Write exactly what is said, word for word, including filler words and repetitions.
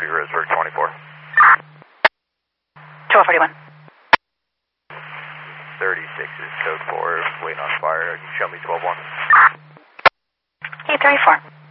thirty, Roseburg twenty-four. twelve forty-one. thirty-six is code four, waiting on fire. Show me twelve one. eight thirty-four.